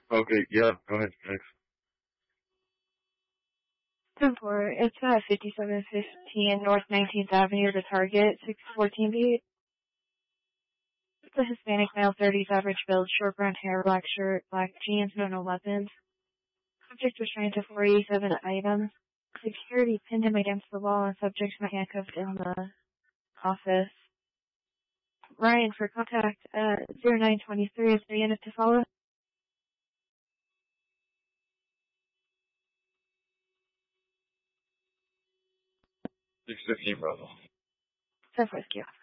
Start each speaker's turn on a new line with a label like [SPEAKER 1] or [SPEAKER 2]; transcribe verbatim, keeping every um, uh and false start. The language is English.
[SPEAKER 1] Okay, yeah, go ahead, next.
[SPEAKER 2] ten four, it's at fifty-seven fifteen North nineteenth Avenue, the target, six fourteen B. It's a Hispanic male, thirties, average build, short brown hair, black shirt, black jeans, no no weapons. Subject restrained to four eighty-seven items. Security pinned him against the wall and subject handcuffed in the office. Ryan, for contact at zero nine two three, is there a unit to follow?
[SPEAKER 1] six fifteen, brother.
[SPEAKER 2] That's rescue.